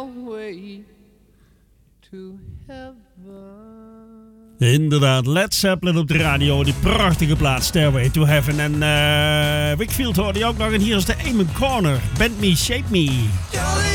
Stairway to Heaven. Inderdaad, Led Zeppelin op de radio. Die prachtige plaat Stairway to Heaven. En Wakefield hoorde je ook nog. En hier is de Amen Corner. Bend Me, Shape Me.